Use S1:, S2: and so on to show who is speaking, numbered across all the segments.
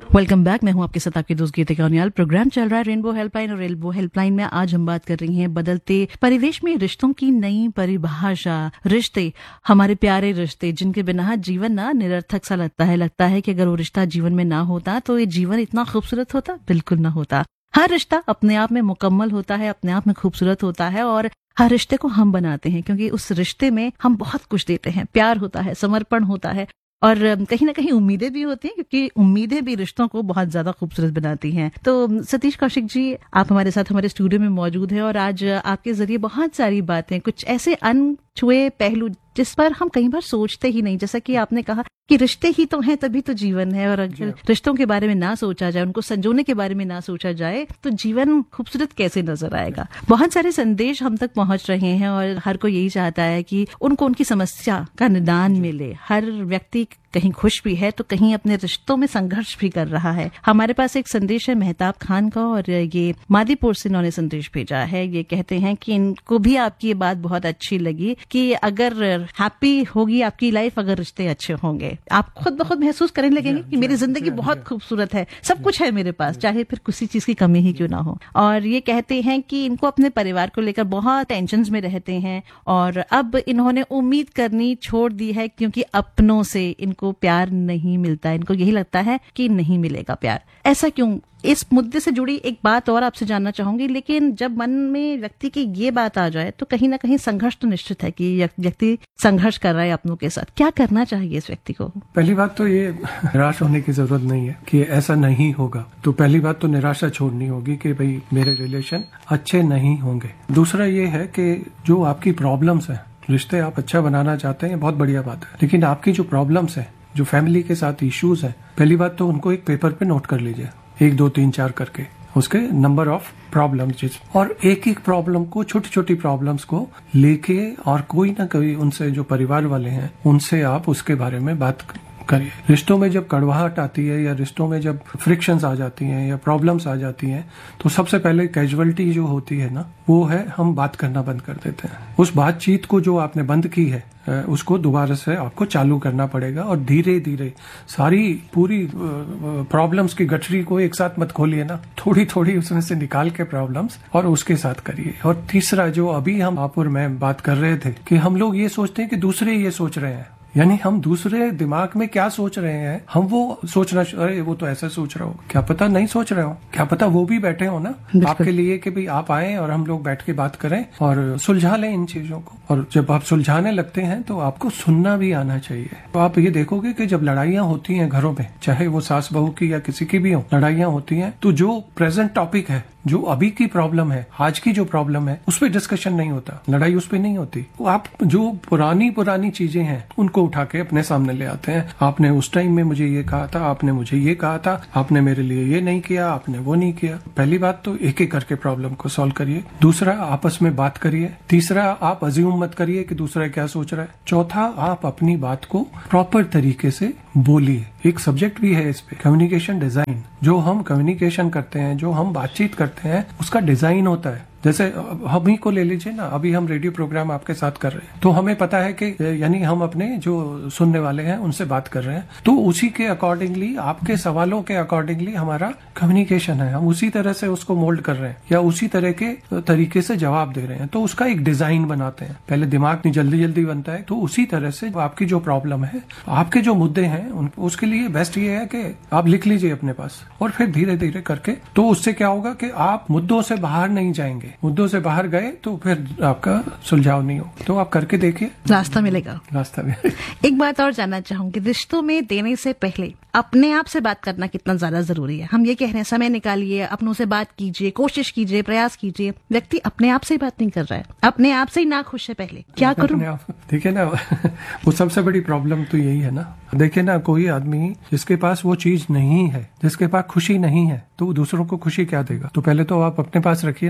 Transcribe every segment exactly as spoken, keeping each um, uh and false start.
S1: Welcome back. मैं हूं आपके साथ आपकी दोस्त गीता कौनियाल। प्रोग्राम चल रहा है रेनबो हेल्पलाइन, और रेनबो हेल्पलाइन में आज हम बात कर रही हैं बदलते परिवेश में रिश्तों की नई परिभाषा। रिश्ते, हमारे प्यारे रिश्ते, जिनके बिना जीवन ना निरर्थक सा लगता है। लगता है कि अगर वो रिश्ता जीवन में ना होता तो ये जीवन इतना खूबसूरत होता? बिल्कुल ना होता। हर रिश्ता अपने आप में मुकम्मल होता है, अपने आप में खूबसूरत होता है, और हर रिश्ते को हम बनाते हैं क्योंकि उस रिश्ते में हम बहुत कुछ देते हैं। प्यार होता है, समर्पण होता है, और कहीं ना कहीं उम्मीदें भी होती हैं, क्योंकि उम्मीदें भी रिश्तों को बहुत ज्यादा खूबसूरत बनाती हैं। तो सतीश कौशिक जी, आप हमारे साथ हमारे स्टूडियो में मौजूद हैं, और आज आपके जरिए बहुत सारी बातें, कुछ ऐसे अनछुए पहलू जिस पर हम कई बार सोचते ही नहीं। जैसा कि आपने कहा कि रिश्ते ही तो हैं, तभी तो जीवन है, और अगर रिश्तों के बारे में ना सोचा जाए, उनको संजोने के बारे में ना सोचा जाए, तो जीवन खूबसूरत कैसे नजर आएगा। बहुत सारे संदेश हम तक पहुंच रहे हैं, और हर कोई यही चाहता है कि उनको उनकी समस्या का निदान मिले। हर व्यक्ति कहीं खुश भी है तो कहीं अपने रिश्तों में संघर्ष भी कर रहा है। हमारे पास एक संदेश है मेहताब खान का, और ये मादीपुर से इन्होंने संदेश भेजा है। ये कहते हैं कि इनको भी आपकी ये बात बहुत अच्छी लगी कि अगर हैप्पी होगी आपकी लाइफ अगर रिश्ते अच्छे होंगे। आप खुद ब खुद महसूस करने लगेंगे कि मेरी जिंदगी बहुत खूबसूरत है, सब कुछ है मेरे पास, चाहे फिर किसी चीज की कमी ही क्यों ना हो। और ये कहते हैं कि इनको अपने परिवार को लेकर बहुत टेंशन में रहते हैं, और अब इन्होंने उम्मीद करनी छोड़ दी है क्योंकि अपनों से इनको प्यार नहीं मिलता। इनको यही लगता है कि नहीं मिलेगा प्यार। ऐसा क्यों? इस मुद्दे से जुड़ी एक बात और आपसे जानना चाहूंगी। लेकिन जब मन में व्यक्ति की ये बात आ जाए तो कहीं ना कहीं संघर्ष तो निश्चित है कि व्यक्ति संघर्ष कर रहा है अपनों के साथ। क्या करना चाहिए इस व्यक्ति को?
S2: पहली बात तो ये निराश होने की जरूरत नहीं है कि ऐसा नहीं होगा। तो पहली बात तो निराशा छोड़नी होगी कि भाई मेरे रिलेशन अच्छे नहीं होंगे। दूसरा ये है कि जो आपकी प्रॉब्लम्स है, रिश्ते आप अच्छा बनाना चाहते हैं, बहुत बढ़िया बात है, लेकिन आपकी जो प्रॉब्लम्स है, जो फैमिली के साथ इश्यूज है, पहली बात तो उनको एक पेपर पे नोट कर लीजिए, एक दो तीन चार करके, उसके नंबर ऑफ प्रॉब्लम्स, और एक एक प्रॉब्लम को, छोटी छोटी प्रॉब्लम्स को लेके, और कोई ना कोई उनसे, जो परिवार वाले हैं, उनसे आप उसके बारे में बात करिए। रिश्तों में जब कड़वाहट आती है, या रिश्तों में जब फ्रिक्शंस आ जाती हैं, या प्रॉब्लम्स आ जाती हैं, तो सबसे पहले कैजुअलिटी जो होती है ना, वो है हम बात करना बंद कर देते हैं। उस बातचीत को जो आपने बंद की है, उसको दोबारा से आपको चालू करना पड़ेगा, और धीरे धीरे सारी पूरी प्रॉब्लम्स की गठरी को एक साथ मत खोलिए ना, थोड़ी थोड़ी उसमें से निकाल के प्रॉब्लम्स और उसके साथ करिए। और तीसरा, जो अभी हम आप और मैं बात कर रहे थे कि हम लोग ये सोचते हैं कि दूसरे ये सोच रहे हैं, यानी हम दूसरे दिमाग में क्या सोच रहे हैं, हम वो सोचना, अरे वो तो ऐसा सोच रहा हो, क्या पता नहीं सोच रहे हो, क्या पता वो भी बैठे हो ना आपके लिए कि भाई आप आए और हम लोग बैठ के बात करें और सुलझा लें इन चीजों को। और जब आप सुलझाने लगते हैं तो आपको सुनना भी आना चाहिए। तो आप ये देखोगे कि जब लड़ाइयां होती हैं घरों में, चाहे वो सास बहू की या किसी की भी हो, लड़ाइयां होती हैं, तो जो प्रेजेंट टॉपिक है, जो अभी की प्रॉब्लम है, आज की जो प्रॉब्लम है, उस पर डिस्कशन नहीं होता, लड़ाई उस पर नहीं होती। तो आप जो पुरानी पुरानी चीजें हैं उनको उठा के अपने सामने ले आते हैं। आपने उस टाइम में मुझे ये कहा था, आपने मुझे ये कहा था, आपने मेरे लिए ये नहीं किया, आपने वो नहीं किया। पहली बात तो एक एक करके प्रॉब्लम को सॉल्व करिए। दूसरा, आपस में बात करिए। तीसरा, आप अज्यूम मत करिए कि दूसरा क्या सोच रहा है। चौथा, आप अपनी बात को प्रॉपर तरीके से बोलिए। एक सब्जेक्ट भी है इस पे, कम्युनिकेशन डिजाइन। जो हम कम्युनिकेशन करते हैं, जो हम बातचीत करते हैं, उसका डिजाइन होता है। जैसे हम ही को ले लीजिए ना, अभी हम रेडियो प्रोग्राम आपके साथ कर रहे हैं, तो हमें पता है कि यानी हम अपने जो सुनने वाले हैं उनसे बात कर रहे हैं, तो उसी के अकॉर्डिंगली, आपके सवालों के अकॉर्डिंगली हमारा कम्युनिकेशन है, हम उसी तरह से उसको मोल्ड कर रहे हैं या उसी तरह के तरीके से जवाब दे रहे हैं। तो उसका एक डिजाइन बनाते हैं। पहले दिमाग नहीं जल्दी जल्दी बनता है, तो उसी तरह से आपकी जो प्रॉब्लम है, आपके जो मुद्दे हैं, उसके लिए बेस्ट ये है कि आप लिख लीजिए अपने पास, और फिर धीरे धीरे करके, तो उससे क्या होगा कि आप मुद्दों से बाहर नहीं जाएंगे। मुद्दों से बाहर गए तो फिर आपका सुलझाव नहीं होगा। तो आप करके देखिए,
S1: रास्ता मिलेगा।
S2: रास्ता मिलेगा।
S1: एक बात और जानना चाहूंगी, रिश्तों में देने से पहले अपने आप से बात करना कितना ज्यादा जरूरी है? हम ये कह रहे हैं समय निकालिए, अपनों से बात कीजिए, कोशिश कीजिए, प्रयास कीजिए। व्यक्ति अपने आप से बात नहीं कर रहा है, अपने आप से ही ना खुश है, पहले क्या करूं?
S2: देखिए ना, वो सबसे बड़ी प्रॉब्लम तो यही है ना। देखिए ना, कोई आदमी जिसके पास वो चीज नहीं है, जिसके पास खुशी नहीं है, तो वो दूसरों को खुशी क्या देगा? तो पहले तो आप अपने पास रखिए ना उस चीज को।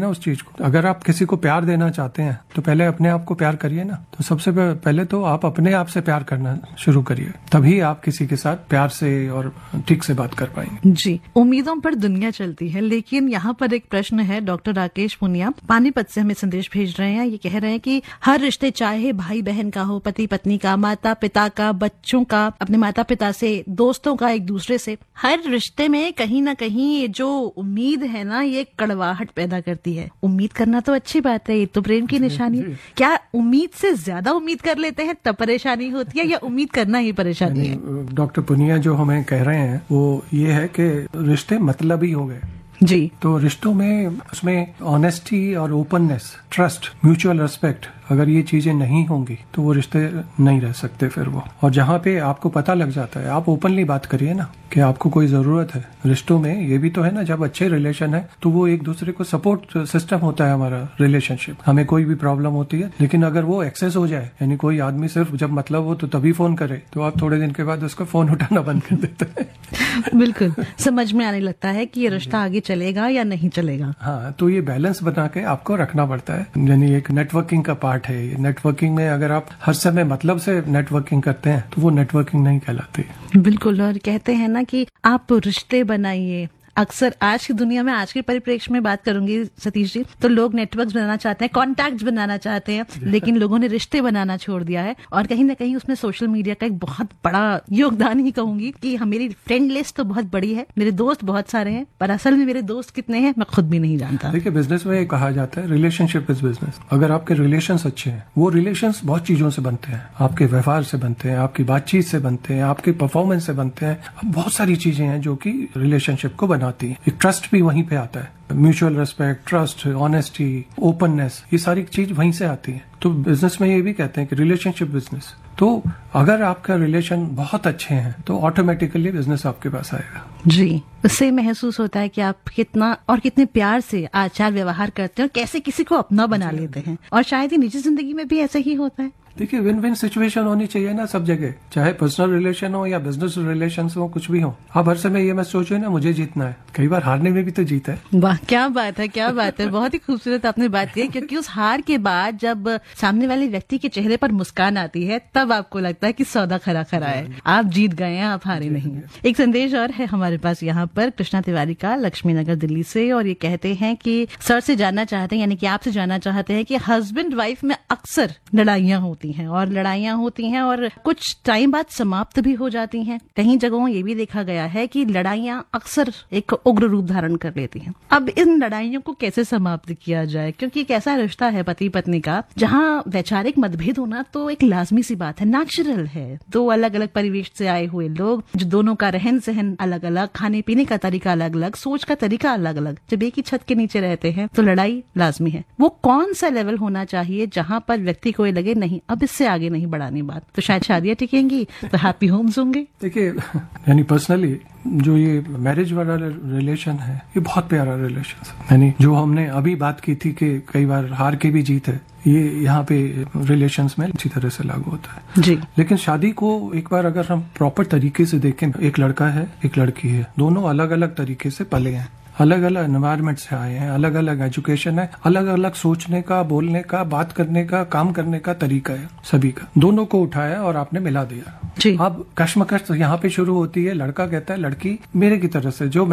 S2: अगर आप किसी को प्यार देना चाहते हैं तो पहले अपने आप को प्यार करिए ना। तो सबसे पहले तो आप अपने आप से प्यार करना शुरू करिए, तभी आप किसी के साथ प्यार से और ठीक से बात कर पाएंगे।
S1: जी, उम्मीदों पर दुनिया चलती है, लेकिन यहाँ पर एक प्रश्न है। डॉक्टर राकेश पुनिया पानीपत से हमें संदेश भेज रहे हैं। ये कह रहे हैं कि हर रिश्ते, चाहे भाई बहन का हो, पति पत्नी का, माता पिता का, बच्चों का, अपने माता पिता से, दोस्तों का, एक दूसरे से, हर रिश्ते में कहीं ना कहीं ये जो उम्मीद है ना, ये कड़वाहट पैदा करती है। उम्मीद करना तो अच्छी बात है, ये तो प्रेम की निशानी है। क्या उम्मीद से ज्यादा उम्मीद कर लेते हैं तब परेशानी होती है, या उम्मीद करना ही परेशानी है?
S2: डॉक्टर पुनिया जो हमें कह रहे हैं वो ये है कि रिश्ते मतलबी हो गए।
S1: जी,
S2: तो रिश्तों में उसमें ऑनेस्टी और ओपननेस, ट्रस्ट, म्यूचुअल रिस्पेक्ट, अगर ये चीजें नहीं होंगी तो वो रिश्ते नहीं रह सकते फिर वो। और जहाँ पे आपको पता लग जाता है, आप ओपनली बात करिए ना कि आपको कोई जरूरत है रिश्तों में। ये भी तो है ना, जब अच्छे रिलेशन है तो वो एक दूसरे को सपोर्ट सिस्टम होता है हमारा रिलेशनशिप। हमें कोई भी प्रॉब्लम होती है, लेकिन अगर वो एक्सेस हो जाए, यानी कोई आदमी सिर्फ जब मतलब हो तो तभी फोन करे, तो आप थोड़े दिन के बाद उसका फोन उठाना बंद कर देते हैं।
S1: बिल्कुल समझ में आने लगता है कि ये रिश्ता आगे चलेगा या नहीं चलेगा।
S2: हाँ, तो ये बैलेंस बना के आपको रखना पड़ता है, यानी एक नेटवर्किंग का पार्ट है। नेटवर्किंग में अगर आप हर समय मतलब से नेटवर्किंग करते हैं तो वो नेटवर्किंग नहीं कहलाती।
S1: बिल्कुल, और कहते हैं ना कि आप रिश्ते बनाइए। अक्सर आज की दुनिया में, आज के परिप्रेक्ष्य में बात करूंगी सतीश जी, तो लोग नेटवर्क्स बनाना चाहते हैं, कॉन्टैक्ट्स बनाना चाहते हैं, लेकिन लोगों ने रिश्ते बनाना छोड़ दिया है। और कहीं ना कहीं उसमें सोशल मीडिया का एक बहुत बड़ा योगदान ही कहूंगी कि मेरी फ्रेंड लिस्ट तो बहुत बड़ी है, मेरे दोस्त बहुत सारे हैं, पर असल में मेरे दोस्त कितने हैं मैं खुद भी नहीं जानता।
S2: देखिए, बिजनेस में कहा जाता है रिलेशनशिप इज बिजनेस। अगर आपके रिलेशंस अच्छे हैं, वो रिलेशंस बहुत चीजों से बनते हैं। आपके व्यवहार से बनते हैं, आपकी बातचीत से बनते हैं, आपके परफॉर्मेंस से बनते हैं। बहुत सारी चीजें हैं जो कि रिलेशनशिप को बनाती है। एक ट्रस्ट भी वहीं पे आता है, mutual respect, trust, honesty, openness, ये सारी चीज वहीं से आती है। तो बिजनेस में ये भी कहते हैं कि रिलेशनशिप बिजनेस। तो अगर आपका रिलेशन बहुत अच्छे हैं तो ऑटोमेटिकली बिजनेस आपके पास आएगा।
S1: जी, उससे महसूस होता है कि आप कितना और कितने प्यार से आचार व्यवहार करते हैं और कैसे किसी को अपना बना लेते हैं। और शायद ही निजी जिंदगी में भी ऐसा ही होता है।
S2: देखिए, विन विन सिचुएशन होनी चाहिए ना सब जगह, चाहे पर्सनल रिलेशन हो या बिजनेस रिलेशन हो, कुछ भी हो। आप हर समय ये मत सोचिए ना मुझे जीतना है, कई बार हारने में भी तो जीत है।
S1: वाह, क्या बात है, क्या बात है, बहुत ही खूबसूरत आपने बात की। क्योंकि उस हार के बाद जब सामने वाले व्यक्ति के चेहरे पर मुस्कान आती है, तब आपको लगता है कि सौदा खरा खरा है, आप जीत गए हैं, आप हारे नहीं हैं। एक संदेश और है हमारे पास यहाँ पर, कृष्णा तिवारी का, लक्ष्मी नगर दिल्ली से, और ये कहते हैं कि सर से जानना चाहते हैं, यानी कि आपसे जानना चाहते हैं कि हस्बैंड वाइफ में अक्सर लड़ाइयां होती हैं, और लड़ाइयां होती हैं और कुछ टाइम बाद समाप्त भी हो जाती हैं। कहीं जगहों ये भी देखा गया है कि लड़ाइयां अक्सर एक उग्र रूप धारण कर लेती हैं। अब इन लड़ाइयों को कैसे समाप्त किया जाए, क्योंकि एक ऐसा रिश्ता है पति पत्नी का जहां वैचारिक मतभेद होना तो एक लाजमी सी बात है, नेचुरल है। दो अलग अलग परिवेश से आए हुए लोग, जो दोनों का रहन सहन अलग अलग, खाने पीने का तरीका अलग अलग, सोच का तरीका अलग अलग, जब एक ही छत के नीचे रहते हैं तो लड़ाई लाजमी है। वो कौन सा लेवल होना चाहिए जहां पर व्यक्ति को लगे नहीं अब इससे आगे नहीं बढ़ानी बात, तो शायद शादियां टिकेंगी, तो हैप्पी होम्स होंगे।
S2: देखिए, यानी पर्सनली जो ये मैरिज वाला रिलेशन है, ये बहुत प्यारा रिलेशन है। यानी जो हमने अभी बात की थी कि कई बार हार के भी जीत है, ये यहाँ पे रिलेशंस में अच्छी तरह से लागू होता है।
S1: जी,
S2: लेकिन शादी को एक बार अगर हम प्रॉपर तरीके से देखें, एक लड़का है, एक लड़की है, दोनों अलग अलग तरीके से पले हैं, अलग अलग एनवायरमेंट से आए हैं, अलग अलग एजुकेशन है, अलग अलग सोचने का, बोलने का, बात करने का, काम करने का तरीका है सभी का। दोनों को उठाया और आपने मिला दिया।
S1: जी।
S2: अब कश्मकश यहाँ पे शुरू होती है। लड़का कहता है लड़की मेरे की तरफ से जो